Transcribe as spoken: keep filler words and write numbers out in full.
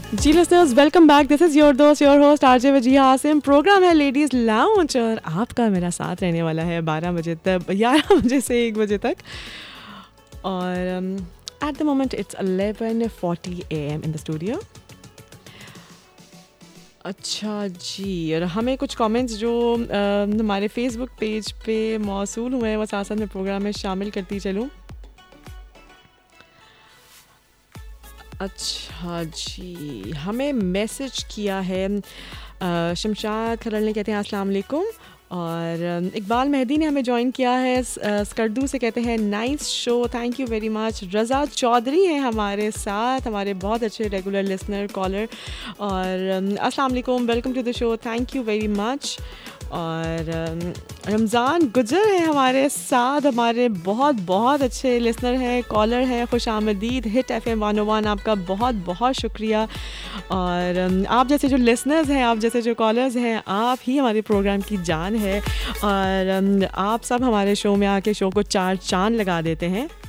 Ji listeners, welcome back. This is your दोस्त your host RJ Wajiha Asim. Programme है ladies lounge और आपका मेरा साथ रहने वाला है बारह बजे तक, ग्यारह बजे से एक बजे तक। और at the moment it's eleven forty A M in the studio. अच्छा जी, और हमें कुछ कमेंट्स जो uh, हमारे फेसबुक पेज पे मौसूल हुए हैं वो साथ साथ में प्रोग्राम में शामिल करती चलूँ। अच्छा जी, हमें मैसेज किया है अ, शमशाद खरल ने, कहते हैं अस्सलाम वालेकुम। और अ, इकबाल मेहदी ने हमें ज्वाइन किया है अ, स्कर्दू से, कहते हैं nice show, thank you very much. रज़ा चौधरी हैं हमारे साथ, हमारे बहुत अच्छे रेगुलर लिसनर कॉलर। और अम, अस्सलाम वालेकुम, welcome to the show, thank you very much. और अम, रमज़ान गुजर है हमारे साथ, हमारे बहुत बहुत अच्छे लिसनर हैं, कॉलर हैं। खुश आमदीद हिट एफ एम वन ओ वन, आपका बहुत बहुत शुक्रिया। और अम, आप जैसे जो लिसनर्स हैं, आप जैसे जो कॉलर्स हैं, आप ही हमारे प्रोग्राम की जान है। और अम, आप सब हमारे शो में आके शो को चार चांद लगा देते हैं।